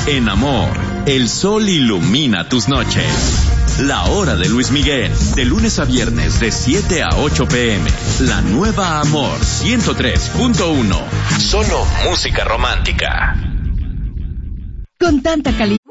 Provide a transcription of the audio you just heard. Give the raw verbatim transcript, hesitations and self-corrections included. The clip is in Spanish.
En Amor, el sol ilumina tus noches. La Hora de Luis Miguel, de lunes a viernes de siete a ocho pm. La nueva Amor ciento tres punto uno. Solo música romántica. Con tanta calidad